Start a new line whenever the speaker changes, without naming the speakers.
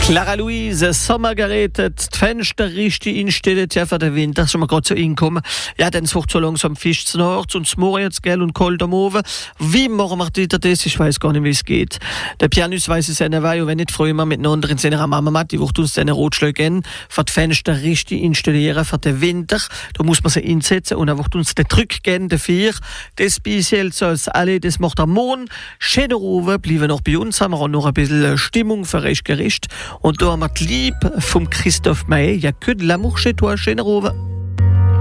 Clara Louise, Sommergerät, die Fenster richtig instellen, ja, für den Winter, schon mal gerade so hinkommen. Ja, dann sucht so langsam Fisch zu Nacht und zum Morgen jetzt, gell, und kalt am Ofen. Wie machen wir wieder das? Ich weiß gar nicht, wie es geht. Der Pianist weiß es ja nicht, weil wenn nicht früher immer miteinander in seiner Mama macht, die wird uns seine Rotschläge für die Fenster richtig installieren für den Winter. Da muss man sie einsetzen und er wird uns den Druck geben dafür. Das bisschen so als alle, das macht am Morgen. Schöner Ofen, bleiben noch bei uns, haben wir auch noch ein bisschen Stimmung für euch gerichtet. Und da haben wir die Liebe vom Christoph May. Ja, que de l'amour chez toi, schöner Ofen.